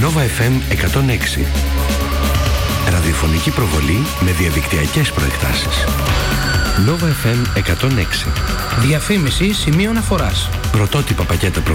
Nova FM 106. Ραδιοφωνική προβολή με διαδικτυακές προεκτάσεις. Nova FM 106. Διαφήμιση σημείο αναφοράς. Πρωτότυπα πακέτα